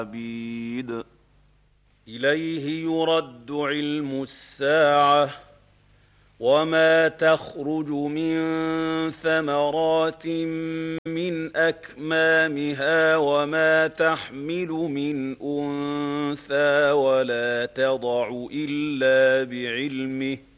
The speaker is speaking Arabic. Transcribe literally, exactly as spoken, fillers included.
عبيد إليه يرد علم الساعة وما تخرج من ثمرات من أكمامها وما تحمل من أنثى ولا تضع إلا بعلمه